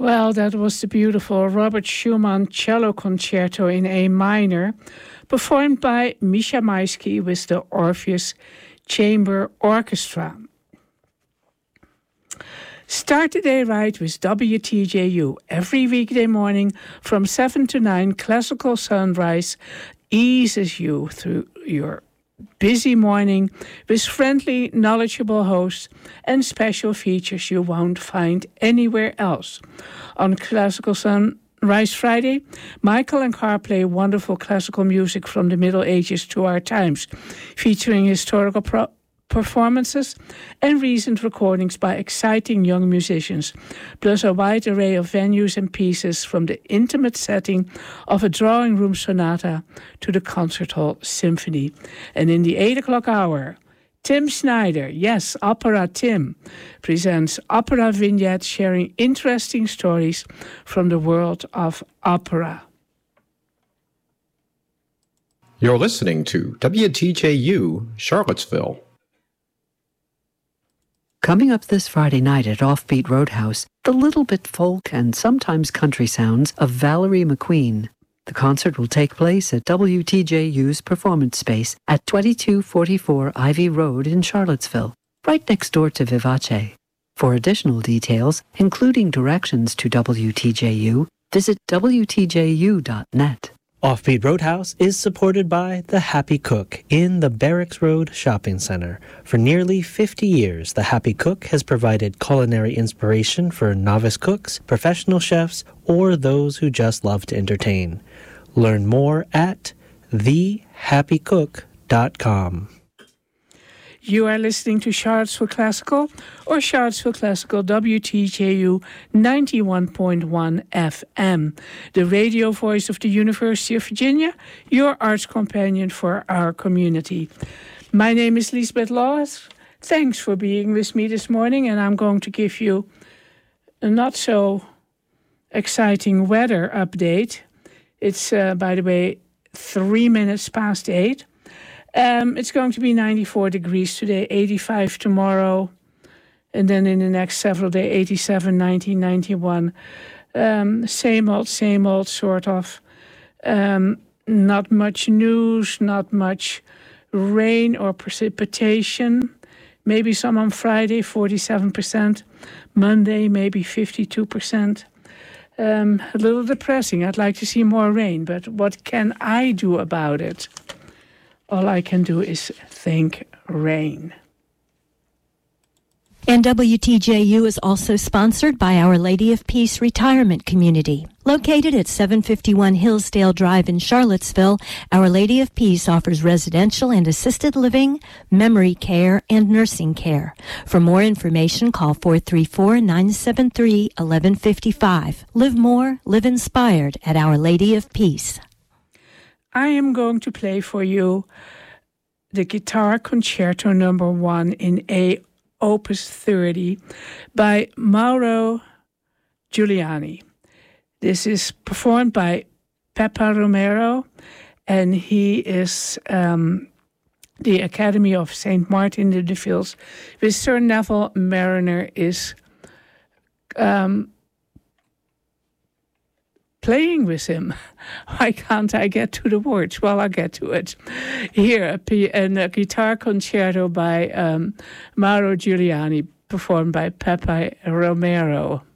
Well, that was the beautiful Robert Schumann Cello Concerto in A minor, performed by Misha Maisky with the Orpheus Chamber Orchestra. Start the day right with WTJU. Every weekday morning from 7 to 9, Classical Sunrise eases you through your busy morning with friendly, knowledgeable hosts and special features you won't find anywhere else. On Classical Sunrise Friday, Michael and Carr play wonderful classical music from the Middle Ages to our times, featuring historical performances and recent recordings by exciting young musicians, plus a wide array of venues and pieces from the intimate setting of a drawing room sonata to the concert hall symphony. And in the 8 o'clock hour, Tim Snyder, yes, Opera Tim, presents opera vignettes sharing interesting stories from the world of opera. You're listening to WTJU Charlottesville. Coming up this Friday night at Offbeat Roadhouse, the little bit folk and sometimes country sounds of Valerie McQueen. The concert will take place at WTJU's performance space at 2244 Ivy Road in Charlottesville, right next door to Vivace. For additional details, including directions to WTJU, visit WTJU.net. Offbeat Roadhouse is supported by The Happy Cook in the Barracks Road Shopping Center. For nearly 50 years, The Happy Cook has provided culinary inspiration for novice cooks, professional chefs, or those who just love to entertain. Learn more at thehappycook.com. You are listening to Charlottesville Classical or Charlottesville Classical WTJU 91.1 FM, the radio voice of the University of Virginia, your arts companion for our community. My name is Lisbeth Laws. Thanks for being with me this morning, and I'm going to give you a not so exciting weather update. It's, by the way, 3 minutes past 8. It's going to be 94 degrees today, 85 tomorrow, and then in the next several days, 87, 90, 91. Same old, sort of. Not much news, not much rain or precipitation. Maybe some on Friday, 47%. Monday, maybe 52%. A little depressing. I'd like to see more rain, but what can I do about it? All I can do is thank rain. And WTJU is also sponsored by Our Lady of Peace Retirement Community. Located at 751 Hillsdale Drive in Charlottesville, Our Lady of Peace offers residential and assisted living, memory care, and nursing care. For more information, call 434-973-1155. Live more, live inspired at Our Lady of Peace. I am going to play for you the Guitar Concerto No. 1 in A Opus 30 by Mauro Giuliani. This is performed by Peppa Romero, and he is the Academy of St. Martin de Fields, with Sir Neville Mariner is playing with him. Why can't I get to the words? Well, I'll get to it. Here, a guitar concerto by Mauro Giuliani, performed by Pepe Romero.